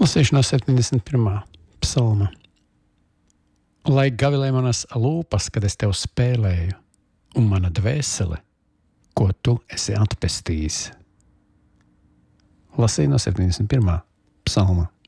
Lasīšu no 71. psalma. Lai gavilē manas lūpas, kad es tev spēlēju, un mana dvēsele, ko tu esi atpestījis. Lasīju no 71. psalma.